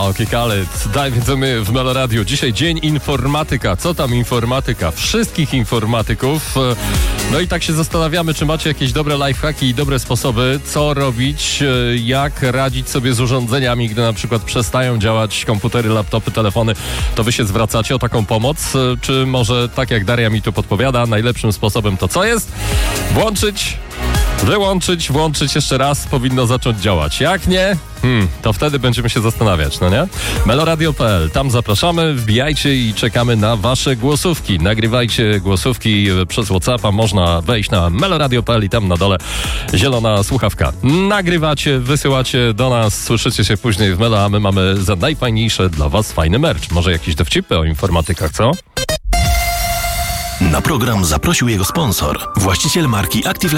Kikalet, dajmy w Meloradiu. Dzisiaj dzień informatyka. Co tam informatyka? Wszystkich informatyków. No i tak się zastanawiamy, czy macie jakieś dobre lifehacki i dobre sposoby, co robić, jak radzić sobie z urządzeniami, gdy na przykład przestają działać komputery, laptopy, telefony, to wy się zwracacie o taką pomoc, czy może tak jak Daria mi tu podpowiada, najlepszym sposobem to co jest? Włączyć, wyłączyć, włączyć jeszcze raz, powinno zacząć działać. Jak nie, to wtedy będziemy się zastanawiać, no nie? Meloradio.pl, tam zapraszamy, wbijajcie i czekamy na wasze głosówki. Nagrywajcie głosówki przez WhatsAppa, można wejść na meloradio.pl i tam na dole zielona słuchawka. Nagrywacie, wysyłacie do nas, słyszycie się później w Melo, a my mamy za najfajniejsze dla was fajny merch. Może jakieś dowcipy o informatykach, co? Na program zaprosił jego sponsor, właściciel marki Active